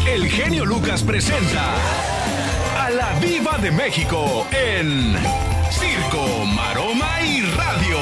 el genio Lucas presenta a la Diva de México en Circo, Maroma y Radio.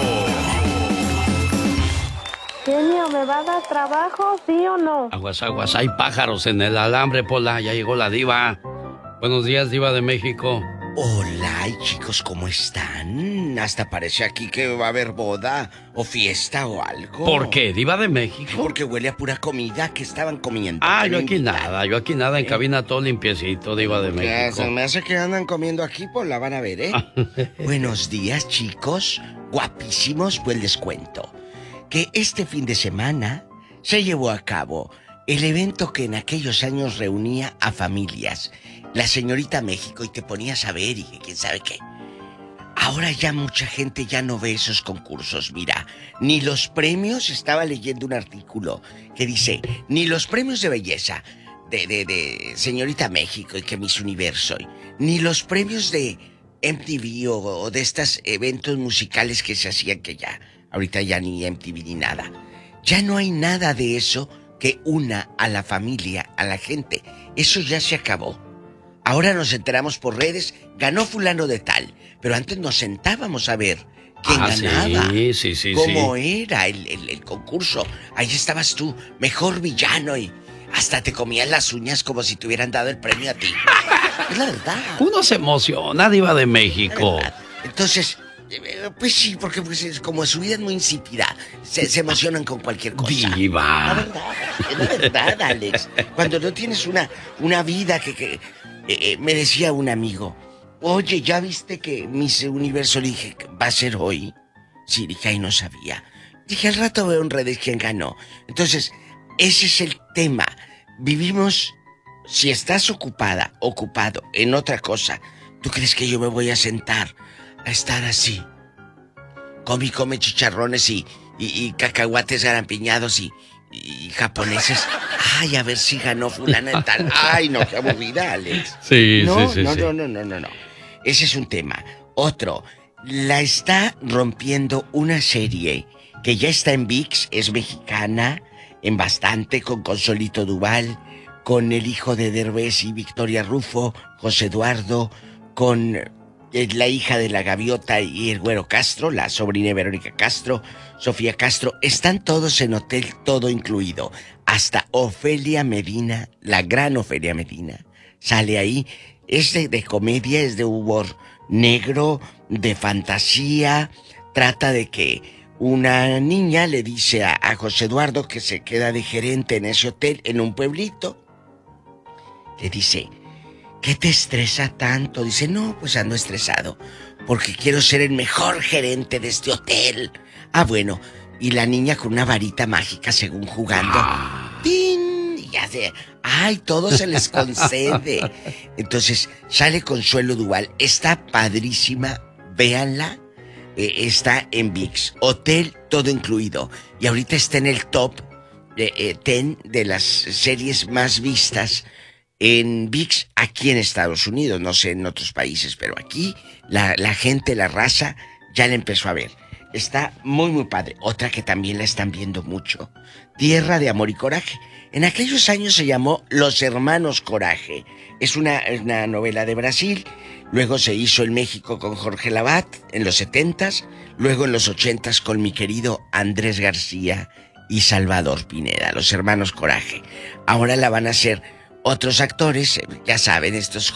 Genio, ¿me va a dar trabajo, sí o no? Aguas, aguas, hay pájaros en el alambre, Pola. Ya llegó la diva. Buenos días, Diva de México. Hola, y chicos, ¿cómo están? Hasta parece aquí que va a haber boda o fiesta o algo. ¿Por qué, Diva de México? Porque huele a pura comida que estaban comiendo. Yo aquí nada, en cabina todo limpiecito, Diva de México. Se me hace que andan comiendo aquí, pues la van a ver, ¿eh? Buenos días, chicos, guapísimos, pues les cuento que este fin de semana se llevó a cabo el evento que en aquellos años reunía a familias. La señorita México, y te ponías a ver y que quién sabe qué. Ahora ya mucha gente ya no ve esos concursos, mira. Ni los premios, estaba leyendo un artículo que dice, ni los premios de belleza de señorita México y que Miss Universo, ni los premios de MTV o de estos eventos musicales que se hacían que ya, ahorita ya ni MTV ni nada. Ya no hay nada de eso que una a la familia, a la gente. Eso ya se acabó. Ahora nos enteramos por redes, ganó fulano de tal, pero antes nos sentábamos a ver quién ganaba, sí, cómo era el concurso. Ahí estabas tú, mejor villano, y hasta te comías las uñas como si te hubieran dado el premio a ti. Es la verdad. Uno se emociona, Diva de México. Entonces, pues sí, porque pues, como su vida es muy insípida, se emocionan con cualquier cosa. Diva. La verdad, Alex. Cuando no tienes una vida que me decía un amigo, oye, ¿ya viste que Miss Universo? Le dije, ¿va a ser hoy? Sí, dije, ahí no sabía. Dije, al rato veo en redes quién ganó. Entonces, ese es el tema. Vivimos, si estás ocupado en otra cosa, ¿tú crees que yo me voy a sentar a estar así? Come chicharrones y cacahuates garampiñados y japoneses. Ay, a ver si ganó fulana y tal. Ay, no, qué aburrida, Alex. Sí. No. Ese es un tema. Otro, la está rompiendo una serie que ya está en ViX, es mexicana, en bastante, con Consolito Duval, con el hijo de Derbez y Victoria Rufo, José Eduardo, con la hija de la Gaviota y el Güero Castro, la sobrina de Verónica Castro, Sofía Castro. Están todos en hotel, todo incluido. Hasta Ofelia Medina, la gran Ofelia Medina, sale ahí. Es de comedia, es de humor negro, de fantasía. Trata de que una niña le dice a José Eduardo, que se queda de gerente en ese hotel, en un pueblito. Le dice, ¿qué te estresa tanto? Dice, no, pues ando estresado porque quiero ser el mejor gerente de este hotel. Ah, bueno. Y la niña con una varita mágica, según jugando. ¡Tin! Y hace, ¡ay! Todo se les concede. Entonces, sale Consuelo Duval. Está padrísima. Véanla. Está en ViX. Hotel, todo incluido. Y ahorita está en el top 10 de las series más vistas en ViX aquí en Estados Unidos. No sé en otros países, pero aquí la gente, la raza, ya la empezó a ver. Está muy, muy padre. Otra que también la están viendo mucho, Tierra de Amor y Coraje. En aquellos años se llamó Los Hermanos Coraje. Es una novela de Brasil. Luego se hizo en México con Jorge Lavat en los 70s. Luego en los 80s con mi querido Andrés García y Salvador Pineda. Los Hermanos Coraje. Ahora la van a hacer otros actores, ya saben, estos